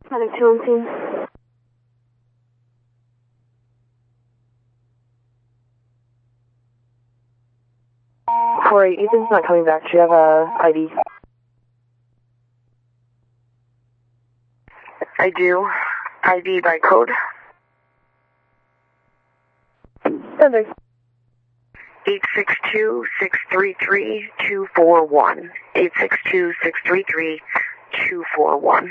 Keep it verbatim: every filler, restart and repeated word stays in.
Heather two one two. Corey, Ethan's not coming back. Do you have a I D? I do. I D by code. Thunder. eight six two, six three three, two four one. eight six two, six three three, two four one.